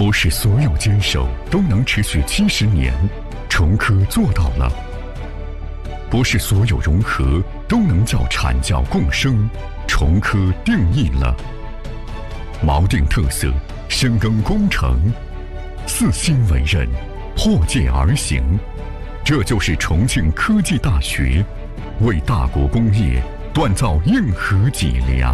不是所有坚守都能持续70年，重科做到了；不是所有融合都能叫产教共生，重科定义了。锚定特色，深耕工程，四心为刃，破界而行，这就是重庆科技大学为大国工业锻造硬核脊梁。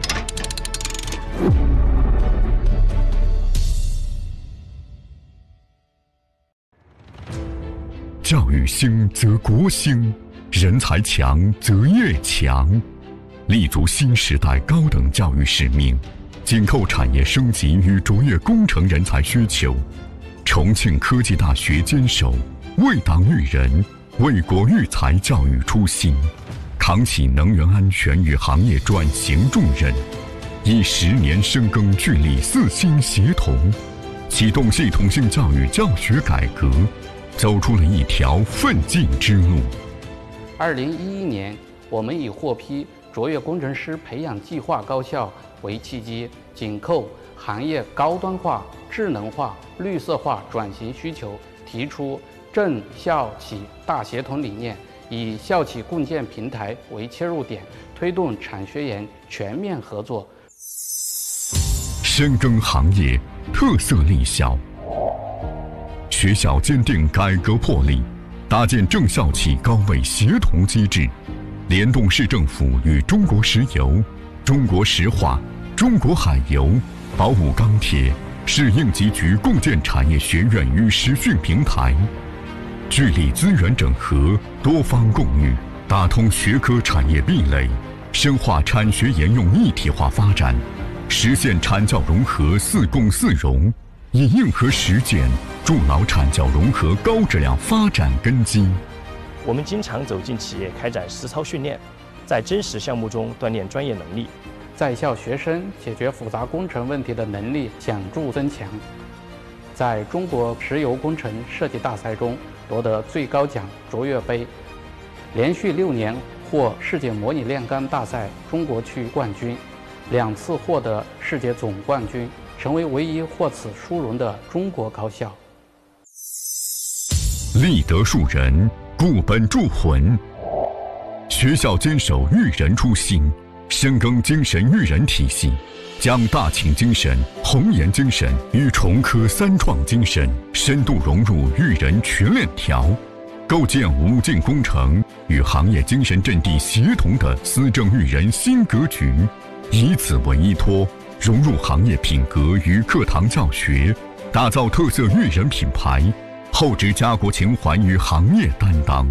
教育兴则国兴，人才强则业强。立足新时代高等教育使命，紧扣产业升级与卓越工程人才需求，重庆科技大学坚守为党育人、为国育才教育初心，扛起能源安全与行业转型重任，以10年深耕聚力四心协同，启动系统性教育教学改革，走出了一条奋进之路。 2011年，我们以获批卓越工程师培养计划高校为契机，紧扣行业高端化、智能化、绿色化转型需求，提出政校企大协同理念，以校企共建平台为切入点，推动产学研全面合作， 深耕行业，特色立校。学校坚定改革魄力，搭建政校企高位协同机制，联动市政府与中国石油、中国石化、中国海油、宝武钢铁、市应急局共建产业学院与实训平台，聚力资源整合，多方共育，打通学科产业壁垒，深化产学研用一体化发展，实现产教融合4共4融，以硬核实践筑牢产教融合高质量发展根基。 我们经常走进企业开展实操训练，在真实项目中锻炼专业能力， 在校学生解决复杂工程问题的能力显著增强。在中国石油工程设计大赛中夺得最高奖卓越杯，连续6年获世界模拟炼钢大赛中国区冠军，2次获得世界总冠军，成为唯一获此殊荣的中国高校。 立德树人，固本铸魂。学校坚守育人初心，深耕精神育人体系，将大庆精神、红岩精神与重科3创精神深度融入育人全链条，构建无尽工程与行业精神阵地协同的思政育人新格局，以此为依托，融入行业品格与课堂教学，打造特色育人品牌，厚植家国情怀与行业担当。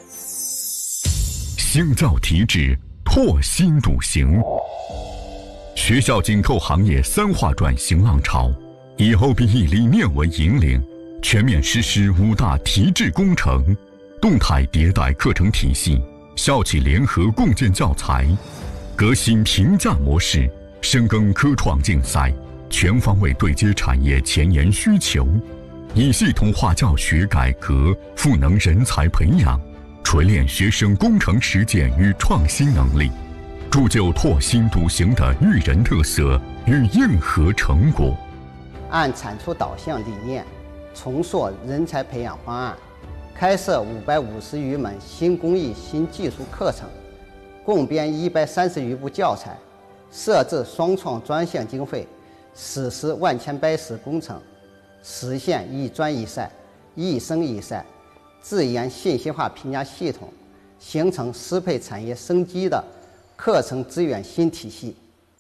兴教提质，拓新笃行。学校紧扣行业3化转型浪潮，以 OBE 理念为引领，全面实施5大提质工程，动态迭代课程体系，校企联合共建教材，革新评价模式，深耕科创竞赛，全方位对接产业前沿需求，以系统化教学改革赋能人才培养，锤炼学生工程实践与创新能力，铸就拓新笃行的育人特色与硬核成果。 按产出导向理念，重塑人才培养方案，开设550余门新工艺新技术课程，共编130余部教材，设置双创专项经费，实施万千百实工程，实现一专一赛、一生一赛，自研信息化评价系统，形成适配产业升级的课程资源新体系。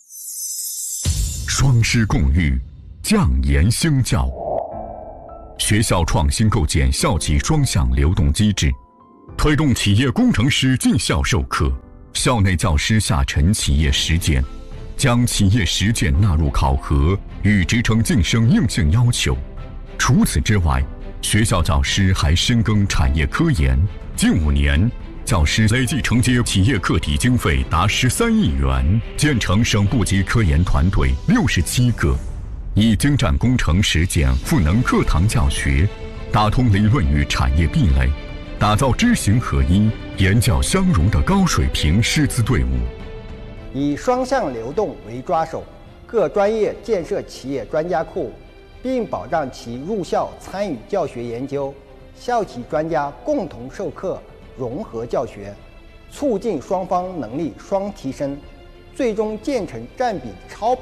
双师共育，匠研兴教。学校创新构建校企双向流动机制，推动企业工程师进校授课，校内教师下沉企业实践，将企业实践纳入考核与职称晋升硬性要求。除此之外，学校教师还深耕产业科研，近5年，教师累计承接企业课题经费达13亿元，建成省部级科研团队67个，以精湛工程实践赋能课堂教学，打通理论与产业壁垒，打造知行合一、研教相融的高水平师资队伍。 以双向流动为抓手，各专业建设企业专家库， 并保障其入校参与教学研究，校企专家共同授课，融合教学，促进双方能力双提升，最终建成占比超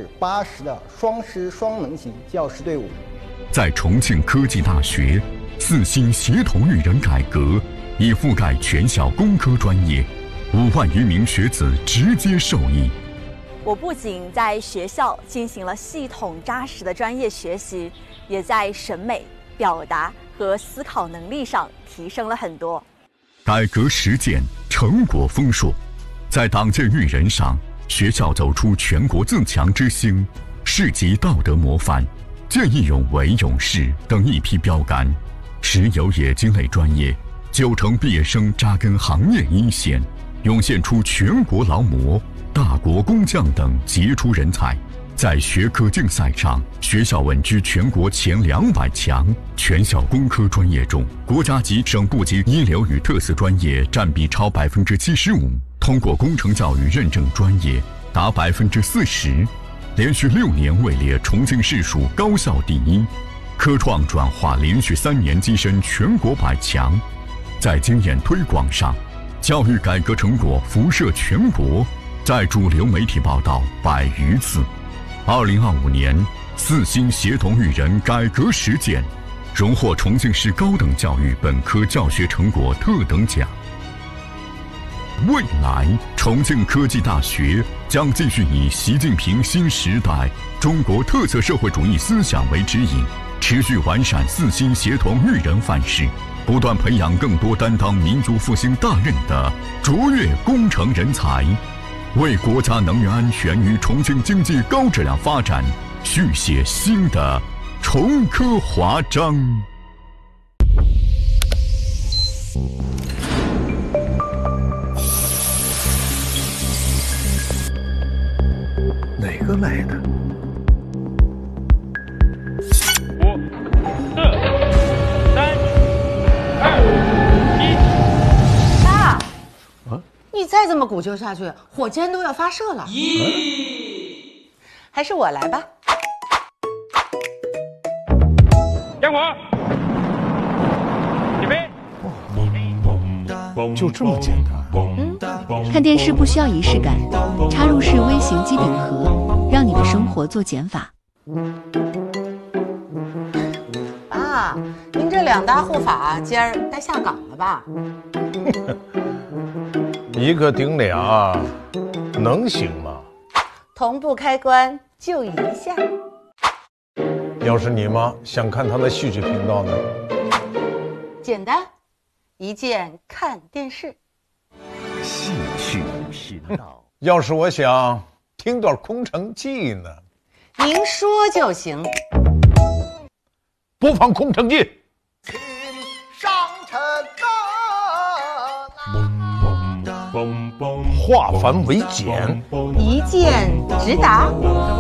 80%的双师双能型教师队伍。 在重庆科技大学，4星协同育人改革已覆盖全校工科专业，5万余名学子直接受益。 我不仅在学校进行了系统扎实的专业学习，也在审美、表达和思考能力上提升了很多。 改革实践成果丰硕，在党建育人上，学校走出全国自强之星，市级道德模范、见义勇为勇士等一批标杆。石油冶金类专业9成毕业生扎根行业一线，涌现出全国劳模、大国工匠等杰出人才。在学科竞赛上，学校稳居全国前200强。全校工科专业中，国家级、省部级一流与特色专业占比超75%，通过工程教育认证专业达40%，连续6年位列重庆市属高校第1。科创转化连续3年跻身全国100强。在经验推广上，教育改革成果辐射全国，在主流媒体报道100余次。2025年4星协同育人改革实践荣获重庆市高等教育本科教学成果特等奖。未来，重庆科技大学将继续以习近平新时代中国特色社会主义思想为指引，持续完善4星协同育人范式，不断培养更多担当民族复兴大任的卓越工程人才，为国家能源安全与重庆经济高质量发展续写新的重科华章。 哪个来的 ？5、4、3、2、1。 爸，你再这么鼓秋下去，火箭都要发射了。还是我来吧。 点火，起飞。 就这么简单？ 看电视不需要仪式感，插入式微型机顶盒，让你的生活做减法。 爸，您这2大护法今儿该下岗了吧？ 一个顶俩，能行吗？ 同步开关就一下。 要是你妈想看她的戏剧频道呢？ 简单，一键看电视。 戏剧频道。要是我想听段空城计呢？ 您说就行。 播放空城计。 上城化繁为简， 一键直达。